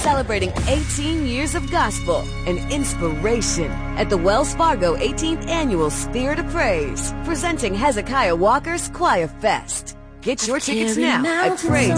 celebrating 18 years of gospel and inspiration at the Wells Fargo 18th Annual Spirit of Praise, presenting Hezekiah Walker's Choir Fest. Get your tickets now at Praise.